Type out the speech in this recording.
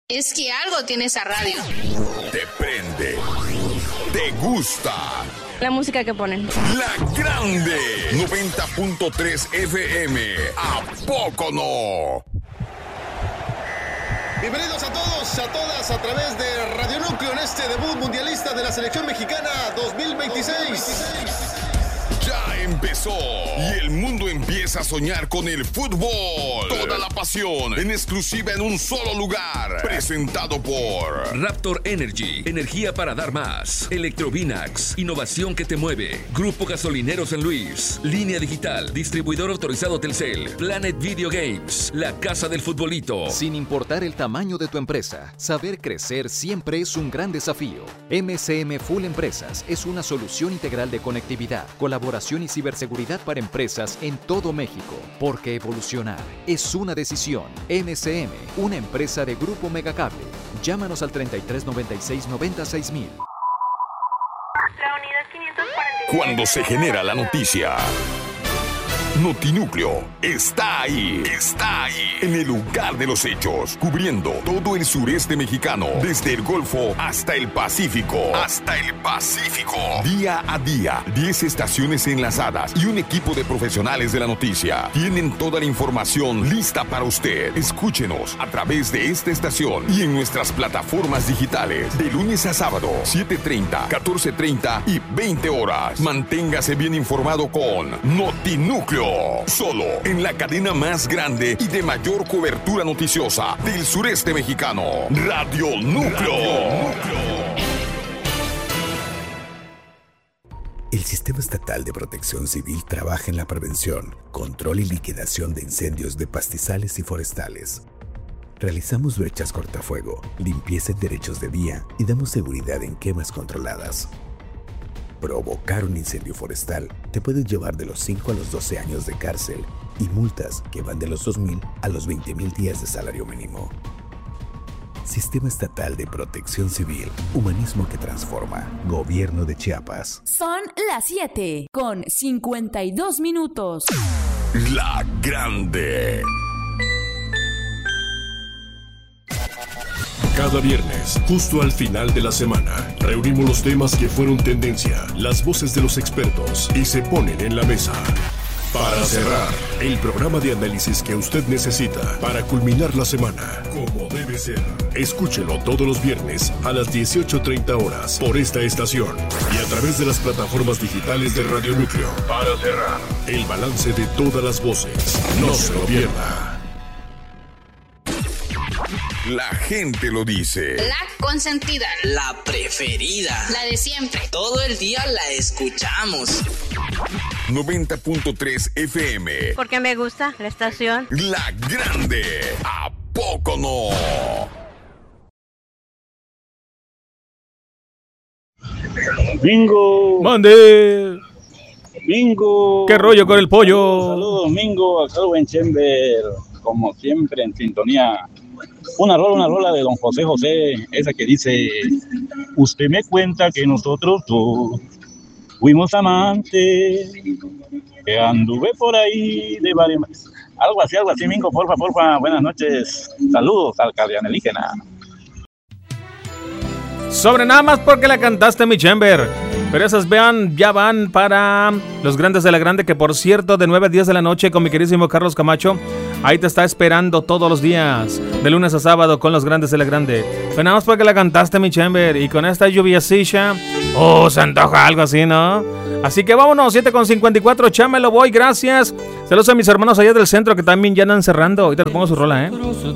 Es que algo tiene esa radio. Te prende. Te gusta. La música que ponen. La Grande. 90.3 FM. ¿A poco no? Bienvenidos a todos, a todas, a través de Radio Núcleo en este debut mundialista de la selección mexicana 2026. Ya empezó y el mundo empieza a soñar con el fútbol. Toda la pasión en exclusiva en un solo lugar. Presentado por Raptor Energy, energía para dar más. Electrovinax, innovación que te mueve. Grupo Gasolinero San Luis. Línea Digital, distribuidor autorizado Telcel. Planet Video Games, la casa del futbolito. Sin importar el tamaño de tu empresa, saber crecer siempre es un gran desafío. MCM Full Empresas es una solución integral de conectividad, colaboración y ciberseguridad para empresas en todo México. Porque evolucionar es una decisión. MCM, una empresa de Grupo Megacable. Llámanos al 3396-96000. Cuando se genera la noticia, Notinúcleo está ahí. Está ahí. En el lugar de los hechos. Cubriendo todo el sureste mexicano. Desde el Golfo hasta el Pacífico. Hasta el Pacífico. Día a día. 10 estaciones enlazadas. Y un equipo de profesionales de la noticia. Tienen toda la información lista para usted. Escúchenos a través de esta estación. Y en nuestras plataformas digitales. De lunes a sábado. 7:30, 14:30 y 20 horas. Manténgase bien informado con Notinúcleo. Solo en la cadena más grande y de mayor cobertura noticiosa del sureste mexicano. Radio Núcleo. El Sistema Estatal de Protección Civil trabaja en la prevención, control y liquidación de incendios de pastizales y forestales. Realizamos brechas cortafuego, limpieza en derechos de vía y damos seguridad en quemas controladas. Provocar un incendio forestal te puede llevar de los 5 a los 12 años de cárcel y multas que van de los 2,000 a los 20,000 días de salario mínimo. Sistema Estatal de Protección Civil, humanismo que transforma. Gobierno de Chiapas. Son las 7:52. La Grande. Cada viernes, justo al final de la semana, reunimos los temas que fueron tendencia, las voces de los expertos y se ponen en la mesa. Para cerrar, el programa de análisis que usted necesita para culminar la semana, como debe ser. Escúchelo todos los viernes a las 18:30 horas por esta estación y a través de las plataformas digitales de Radio Núcleo. Para cerrar, el balance de todas las voces. No se lo pierda. La gente lo dice. La consentida. La preferida. La de siempre. Todo el día la escuchamos. 90.3 FM. Porque me gusta la estación. La Grande. ¿A poco no? Mingo. ¡Mande! Mingo. ¿Qué rollo con el pollo? Saludos, Mingo. Acá en Chamber. Como siempre, en sintonía. Una rola de don José José, esa que dice: usted me cuenta que nosotros dos fuimos amantes, que anduve por ahí de varias... Algo así, Mingo, porfa. Buenas noches. Saludos al cardianelígena. Sobre nada más porque la cantaste, mi Chamber. Pero esas ya van para los grandes de la Grande, que por cierto, de 9 a 10 de la noche con mi queridísimo Carlos Camacho. Ahí te está esperando todos los días, de lunes a sábado, con los grandes de la Grande. Pero nada más porque la cantaste, mi Chamber. Y con esta lluviacilla, se antoja algo así, ¿no? Así que vámonos, 7:54, chámelo, voy, gracias. Saludos a mis hermanos allá del centro que también ya andan cerrando. Ahorita les pongo su rola,